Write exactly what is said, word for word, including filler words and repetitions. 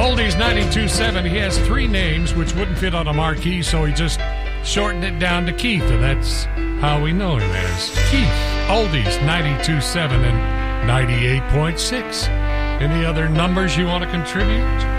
Oldies ninety-two point seven. He has three names which wouldn't fit on a marquee, so he just shortened it down to Keith, and that's how we know him as Keith. Oldies ninety-two point seven and ninety-eight point six. Any other numbers you want to contribute?